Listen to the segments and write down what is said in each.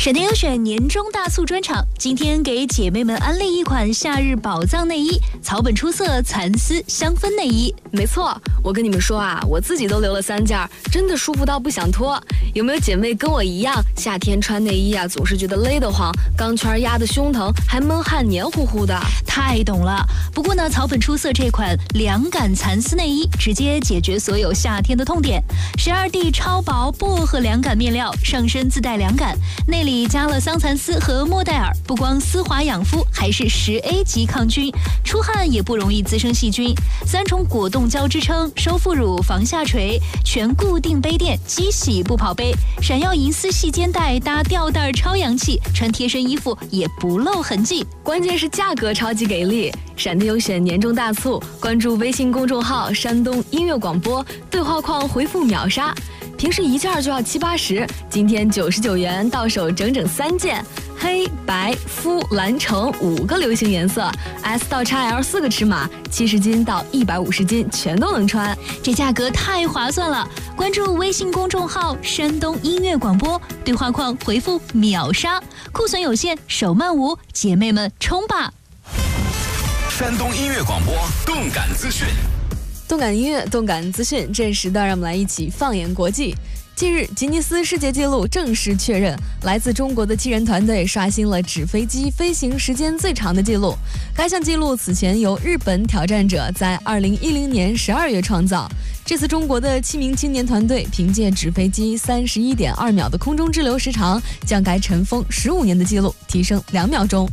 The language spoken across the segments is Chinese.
闪电优选年终大促专场，今天给姐妹们安利一款夏日宝藏内衣，草本出色蚕丝香氛内衣。 没错，我跟你们说啊，我自己都留了3件，真的舒服到不想脱。有没有姐妹跟我一样，夏天穿内衣啊，总是觉得勒得慌，钢圈压得胸疼，还闷汗黏糊糊的？ 太懂了。不过呢，草本出色这款凉感蚕丝内衣，直接解决所有夏天的痛点。12D 超薄薄荷凉感面料，上身自带凉感，内里加了桑蚕丝和莫代尔，不光丝滑养肤，还是10A 级抗菌，出汗也不容易滋生细菌。3重果冻胶支撑，收腹乳、防下垂，全固定杯垫，机洗不跑杯，闪耀银丝细肩带搭吊带超洋气，穿贴身衣服也不露痕迹。 关键是价格超级给力！闪电优选年终大促，关注微信公众号山东音乐广播，对话框回复秒杀。平时1件就要70、80，今天99元到手整整3件，黑白肤蓝橙5个流行颜色 ，S 到 XL 4个尺码，70斤到150斤全都能穿， 这价格太划算了！关注微信公众号山东音乐广播，对话框回复秒杀，库存有限，手慢无，姐妹们冲吧！ 山东音乐广播动感资讯。 动感音乐，动感资讯，这时段让我们来一起放眼国际。近日，吉尼斯世界纪录正式确认，来自中国的7人团队刷新了纸飞机飞行时间最长的纪录。该项纪录此前由日本挑战者在2010年12月创造。这次中国的7名青年团队凭借纸飞机31.2秒的空中滞留时长，将该尘封15年的纪录提升2秒钟。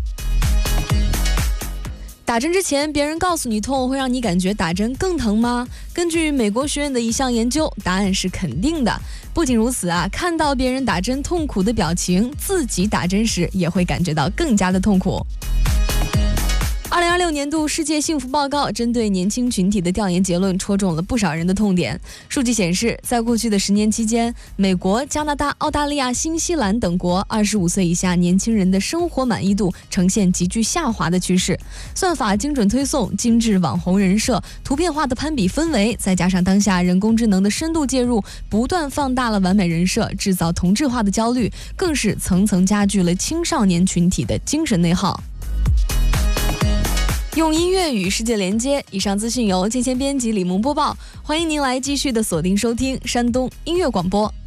打针之前，别人告诉你痛，会让你感觉打针更疼吗？根据美国学院的一项研究，答案是肯定的。不仅如此啊，看到别人打针痛苦的表情，自己打针时也会感觉到更加的痛苦。2026年度世界幸福报告针对年轻群体的调研结论戳中了不少人的痛点。数据显示，在过去的10年期间，美国、加拿大、澳大利亚、新西兰等国25岁以下年轻人的生活满意度呈现急剧下滑的趋势。算法精准推送、精致网红人设、图片化的攀比氛围，再加上当下人工智能的深度介入，不断放大了完美人设，制造同质化的焦虑，更是层层加剧了青少年群体的精神内耗。用音乐与世界连接，以上资讯由渐编辑李萌播报，欢迎您来继续的锁定收听山东音乐广播。